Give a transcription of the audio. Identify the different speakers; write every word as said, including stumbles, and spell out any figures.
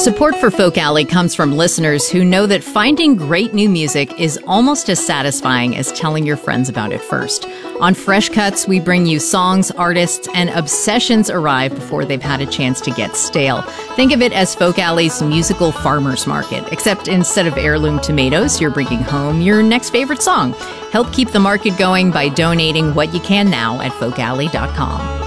Speaker 1: Support for Folk Alley comes from listeners who know that finding great new music is almost as satisfying as telling your friends about it first. On Fresh Cuts, we bring you songs, artists, and obsessions arrive before they've had a chance to get stale. Think of it as Folk Alley's musical farmer's market, except instead of heirloom tomatoes, you're bringing home your next favorite song. Help keep the market going by donating what you can now at folk alley dot com.